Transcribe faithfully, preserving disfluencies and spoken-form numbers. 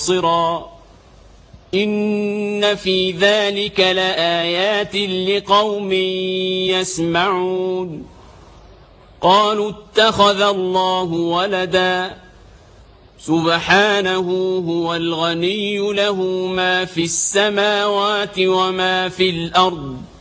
مبصرا إن في ذلك لآيات لقوم يسمعون قالوا اتخذ الله ولدا سبحانه هو الغني له ما في السماوات وما في الأرض